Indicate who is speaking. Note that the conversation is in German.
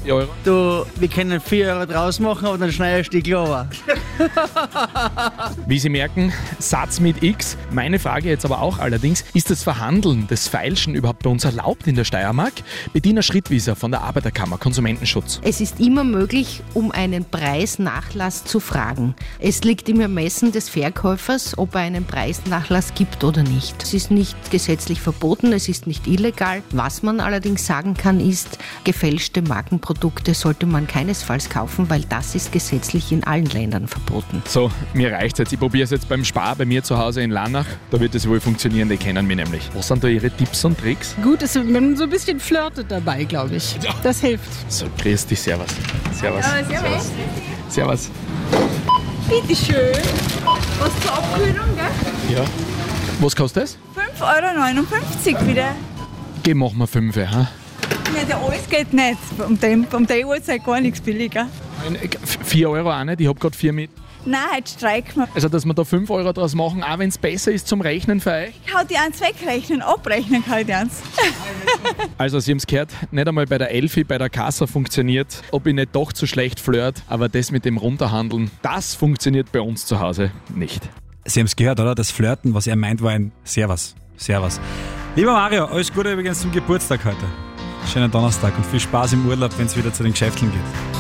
Speaker 1: 4 Euro?
Speaker 2: Du, wir können 4 Euro draus machen, aber dann schneidest du die Klover.
Speaker 1: Wie Sie merken, Satz mit X. Meine Frage jetzt aber auch allerdings, ist das Verhandeln, das Feilschen überhaupt bei uns erlaubt in der Steiermark? Bettina Schrittwieser von der Arbeiterkammer Konsumentenschutz.
Speaker 3: Es ist immer möglich, um einen Preisnachlass zu fragen. Es liegt im Ermessen des Verkäufers, ob er einen Preisnachlass gibt oder nicht. Es ist nicht gesetzlich verboten, es ist nicht illegal. Was man allerdings sagen kann, ist, gefälschte Markenprodukte sollte man keinesfalls kaufen, weil das ist gesetzlich in allen Ländern verboten.
Speaker 1: So, mir reicht's jetzt. Ich probiere es jetzt beim Spar bei mir zu Hause in Lannach. Da wird es wohl funktionieren, die kennen mich nämlich. Was sind da Ihre Tipps und Tricks?
Speaker 4: Gut, dass man so ein bisschen flirtet dabei, glaube ich. Das hilft.
Speaker 1: So, grüß dich, servus. Servus. Servus. Servus.
Speaker 5: Bitteschön. Was zur Abkühlung, gell?
Speaker 1: Ja. Was kostet das?
Speaker 5: 5,59 Euro wieder.
Speaker 1: Geh, machen wir 5, ha?
Speaker 5: Nicht, alles geht nicht. Um die Uhrzeit gar nichts billiger.
Speaker 1: 4 Euro auch nicht, ich habe gerade 4 mit.
Speaker 5: Nein, heute streiken wir.
Speaker 1: Also, dass wir da 5 Euro draus machen, auch wenn es besser ist zum Rechnen für euch?
Speaker 5: Ich kann die eins wegrechnen, abrechnen kann ich die eins.
Speaker 1: Also, Sie haben es gehört, nicht einmal bei der Elfi, bei der Kassa funktioniert, ob ich nicht doch zu schlecht flirt, aber das mit dem Runterhandeln, das funktioniert bei uns zu Hause nicht.
Speaker 6: Sie haben es gehört, oder? Das Flirten, was er meint, war ein Servus. Servus. Lieber Mario, alles Gute übrigens zum Geburtstag heute. Schönen Donnerstag und viel Spaß im Urlaub, wenn es wieder zu den Geschäften geht.